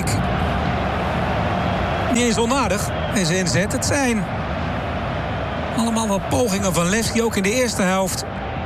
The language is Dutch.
ik niet eens onaardig. En zijn inzet, het zijn allemaal wat pogingen van Levski, ook in de eerste helft.